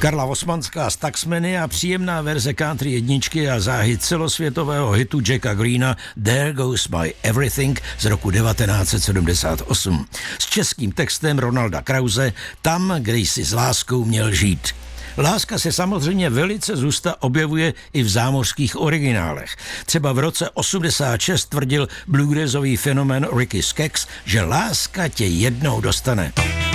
Karla Osmanská z Taxmeny a příjemná verze country jedničky a záhy celosvětového hitu Jacka Greena There Goes My Everything z roku 1978 s českým textem Ronalda Krause Tam, kde jsi s láskou měl žít. Láska se samozřejmě velice zusta objevuje i v zámořských originálech. Třeba v roce 86 tvrdil bluegrassový fenomén Ricky Skaggs, že láska tě jednou dostane.